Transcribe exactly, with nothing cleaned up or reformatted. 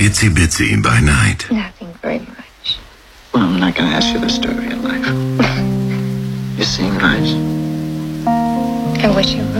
itsy bitsy by night. Nothing very much. Well, I'm not going to ask you the story of life. You seem nice. I wish you would.